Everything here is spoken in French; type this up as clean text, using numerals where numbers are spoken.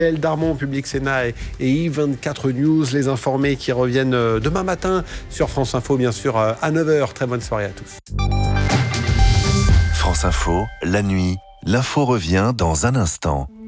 Elle Darmon, Public Sénat et I24 News, les informés qui reviennent demain matin sur France Info, bien sûr, à 9h. Très bonne soirée à tous. France Info, la nuit, l'info revient dans un instant.